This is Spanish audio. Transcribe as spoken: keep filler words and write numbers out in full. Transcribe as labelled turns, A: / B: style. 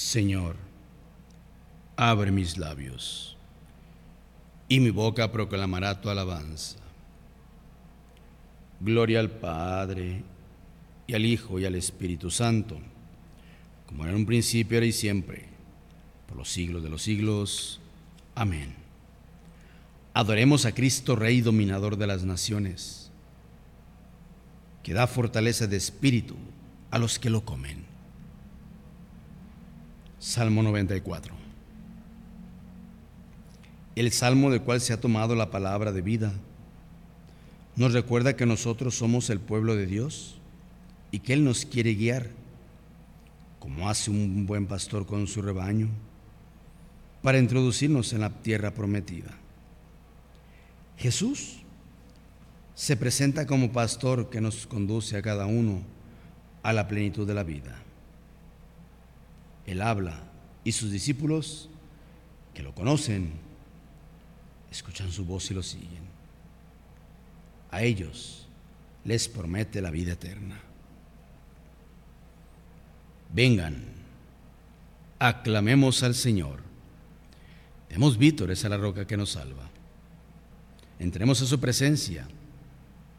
A: Señor, abre mis labios, y mi boca proclamará tu alabanza. Gloria al Padre, y al Hijo, y al Espíritu Santo, como era en un principio, ahora y siempre, por los siglos de los siglos. Amén. Adoremos a Cristo, Rey dominador de las naciones, que da fortaleza de espíritu a los que lo comen. Salmo noventa y cuatro. El salmo del cual se ha tomado la palabra de vida nos recuerda que nosotros somos el pueblo de Dios y que Él nos quiere guiar, como hace un buen pastor con su rebaño, para introducirnos en la tierra prometida. Jesús se presenta como pastor que nos conduce a cada uno a la plenitud de la vida. Él habla y sus discípulos, que lo conocen, escuchan su voz y lo siguen. A ellos les promete la vida eterna. Vengan, aclamemos al Señor, demos vítores a la roca que nos salva. Entremos a su presencia